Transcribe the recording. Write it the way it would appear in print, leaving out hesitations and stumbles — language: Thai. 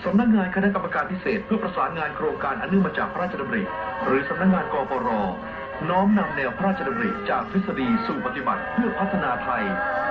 สำนักงานคณะกรรมการพิเศษเพื่อประสานงานโครงการอันเนื่องมาจากพระราชดำริหรือสำนักงานกปร.น้อมนำแนวพระราชดำริจากทฤษฎีสู่ปฏิบัติเพื่อพัฒนาไทย